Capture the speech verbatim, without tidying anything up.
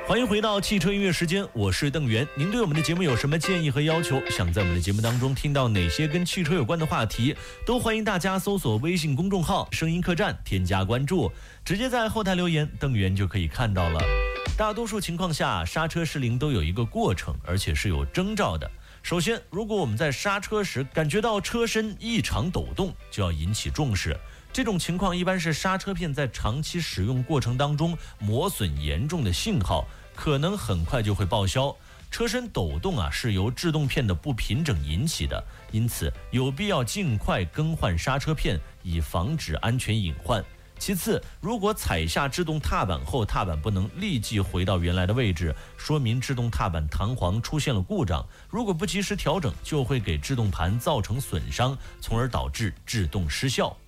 欢迎回到汽车音乐时间，我是邓源。您对我们的节目有什么建议和要求？想在我们的节目当中听到哪些跟汽车有关的话题，都欢迎大家搜索微信公众号声音客栈，添加关注，直接在后台留言，邓源就可以看到了。大多数情况下，刹车失灵都有一个过程，而且是有征兆的。首先，如果我们在刹车时感觉到车身异常抖动，就要引起重视。这种情况一般是刹车片在长期使用过程当中磨损严重的信号，可能很快就会报销。车身抖动啊，是由制动片的不平整引起的，因此有必要尽快更换刹车片，以防止安全隐患。其次，如果踩下制动踏板后，踏板不能立即回到原来的位置，说明制动踏板弹簧出现了故障。如果不及时调整，就会给制动盘造成损伤，从而导致制动失效。